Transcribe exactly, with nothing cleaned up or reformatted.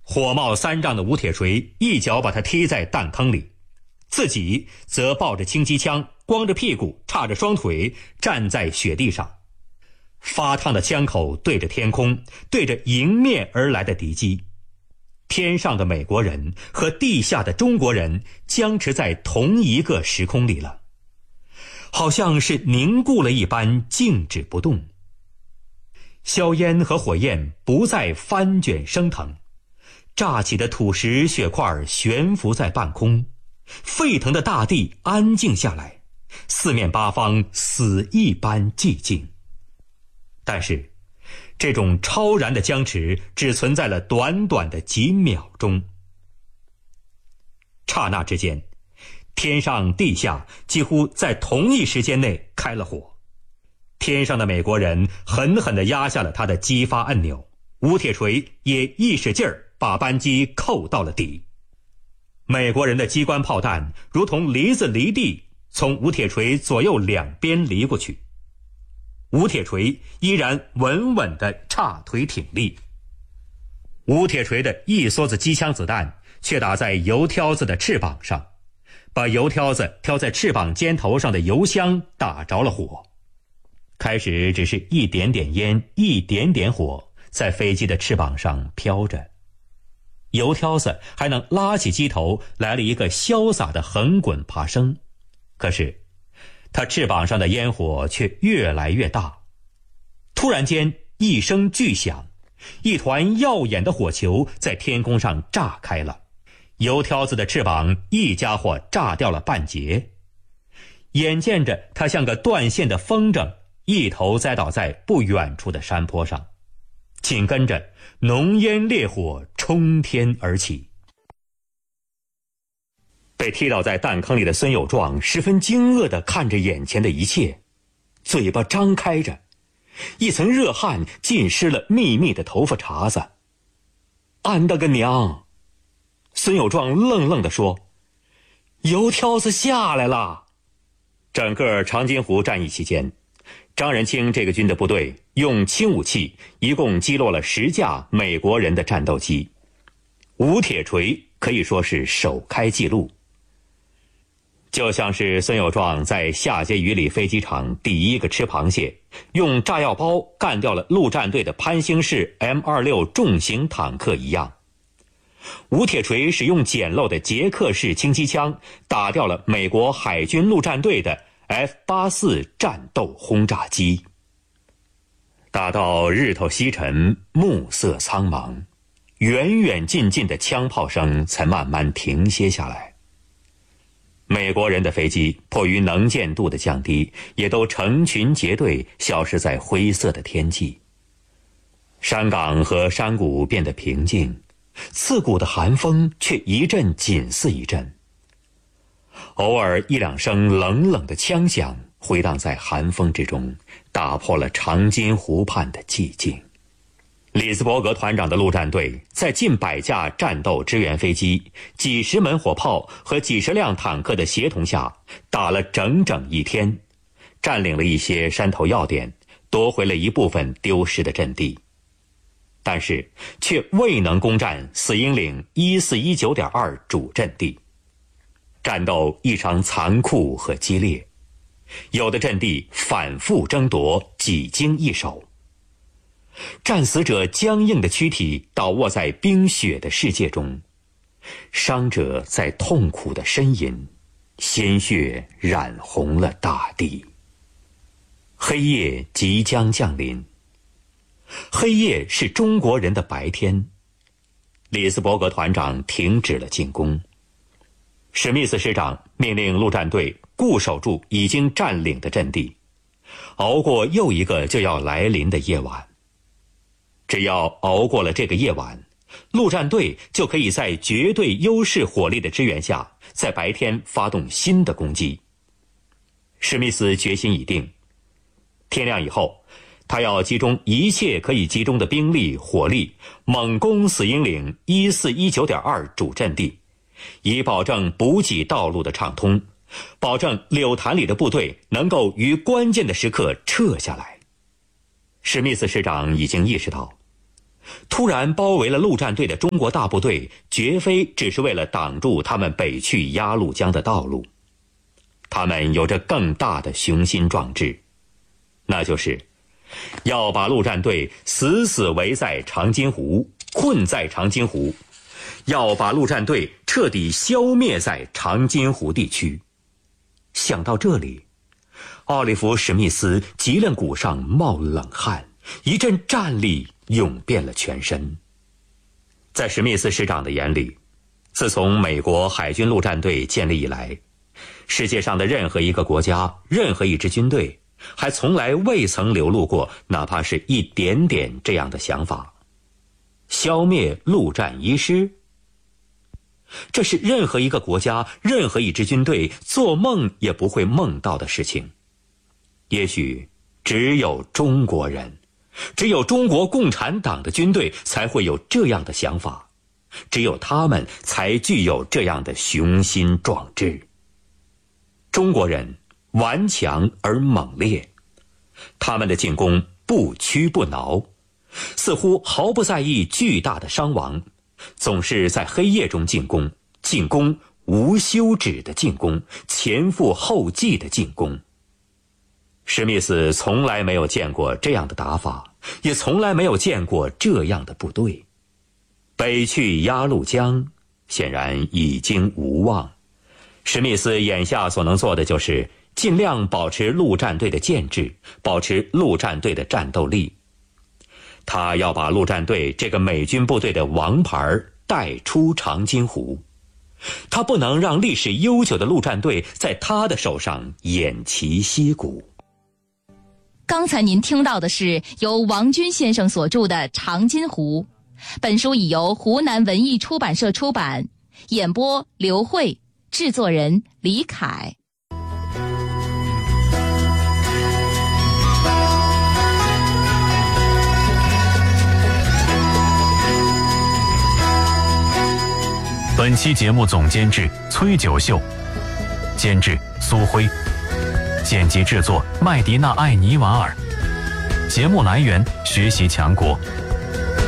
火冒三丈的吴铁锤一脚把他踢在弹坑里，自己则抱着轻机枪，光着屁股，叉着双腿站在雪地上，发烫的枪口对着天空，对着迎面而来的敌机。天上的美国人和地下的中国人僵持在同一个时空里了，好像是凝固了一般，静止不动。硝烟和火焰不再翻卷升腾，炸起的土石血块悬浮在半空，沸腾的大地安静下来，四面八方死一般寂静。但是这种超然的僵持只存在了短短的几秒钟。刹那之间，天上地下几乎在同一时间内开了火。天上的美国人狠狠地压下了他的激发按钮，吴铁锤也一使劲儿把扳机扣到了底。美国人的机关炮弹如同梨子离地，从吴铁锤左右两边离过去。吴铁锤依然稳稳地叉腿挺立。吴铁锤的一梭子机枪子弹却打在油挑子的翅膀上，把油挑子挑在翅膀尖头上的油箱打着了火。开始只是一点点烟，一点点火在飞机的翅膀上飘着，油挑子还能拉起机头来了一个潇洒的横滚爬升。可是它翅膀上的烟火却越来越大。突然间一声巨响，一团耀眼的火球在天空上炸开了，油挑子的翅膀一家伙炸掉了半截。眼见着它像个断线的风筝，一头栽倒在不远处的山坡上，紧跟着浓烟烈火冲天而起。被踢倒在弹坑里的孙友壮十分惊愕地看着眼前的一切，嘴巴张开着，一层热汗浸湿了密密的头发茬子。俺的个娘！孙友壮愣愣地说：油挑子下来了。整个长津湖战役期间，张仁清这个军的部队用轻武器一共击落了十架美国人的战斗机，吴铁锤可以说是首开纪录。就像是孙友壮在下碣隅里飞机场第一个吃螃蟹，用炸药包干掉了陆战队的潘兴式 M 二六 重型坦克一样，吴铁锤使用简陋的捷克式轻机枪打掉了美国海军陆战队的 F 八十四 战斗轰炸机。打到日头西沉，暮色苍茫，远远近近的枪炮声才慢慢停歇下来。美国人的飞机迫于能见度的降低，也都成群结队消失在灰色的天际。山岗和山谷变得平静，刺骨的寒风却一阵紧似一阵。偶尔一两声冷冷的枪响回荡在寒风之中，打破了长津湖畔的寂静。里斯伯格团长的陆战队在近百架战斗支援飞机、几十门火炮和几十辆坦克的协同下，打了整整一天，占领了一些山头要点，夺回了一部分丢失的阵地，但是却未能攻占死鹰岭一四一九点二主阵地。战斗异常残酷和激烈，有的阵地反复争夺，几经易手。战死者僵硬的躯体倒卧在冰雪的世界中，伤者在痛苦地呻吟，鲜血染红了大地。黑夜即将降临，黑夜是中国人的白天。里斯伯格团长停止了进攻，史密斯师长命令陆战队固守住已经占领的阵地，熬过又一个就要来临的夜晚。只要熬过了这个夜晚，陆战队就可以在绝对优势火力的支援下，在白天发动新的攻击。史密斯决心已定，天亮以后，他要集中一切可以集中的兵力火力，猛攻死鹰岭一四一九点二主阵地，以保证补给道路的畅通，保证柳潭里的部队能够于关键的时刻撤下来。史密斯师长已经意识到， 突然包围了陆战队的中国大部队，绝非只是为了挡住他们北去鸭绿江的道路，他们有着更大的雄心壮志，那就是要把陆战队死死围在长津湖，困在长津湖，要把陆战队彻底消灭在长津湖地区。想到这里，奥利弗·史密斯脊梁骨上冒冷汗，一阵战栗涌遍了全身。在史密斯师长的眼里，自从美国海军陆战队建立以来，世界上的任何一个国家，任何一支军队，还从来未曾流露过哪怕是一点点这样的想法。消灭陆战一师，这是任何一个国家，任何一支军队做梦也不会梦到的事情。也许只有中国人，只有中国共产党的军队才会有这样的想法，只有他们才具有这样的雄心壮志。中国人顽强而猛烈，他们的进攻不屈不挠，似乎毫不在意巨大的伤亡，总是在黑夜中进攻，进攻无休止的进攻，前赴后继的进攻。史密斯从来没有见过这样的打法，也从来没有见过这样的部队。北去鸭绿江，显然已经无望。史密斯眼下所能做的就是尽量保持陆战队的建制，保持陆战队的战斗力。他要把陆战队这个美军部队的王牌带出长津湖，他不能让历史悠久的陆战队在他的手上偃旗息鼓。 刚才您听到的是由王军先生所著的《长津湖》，本书已由湖南文艺出版社出版，演播刘慧，制作人李凯。 本期节目总监制崔九秀，监制苏辉，剪辑制作麦迪娜·艾尼瓦尔。节目来源：学习强国。